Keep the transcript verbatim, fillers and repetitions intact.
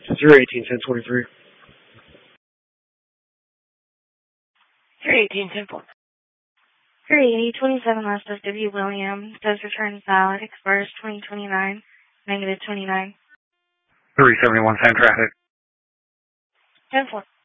zero eighteen ten twenty-three. zero eighteen ten four. three twenty-seven last of W. William says return valid, expires twenty twenty-nine, negative twenty-nine. three seventy-one, same traffic. ten four.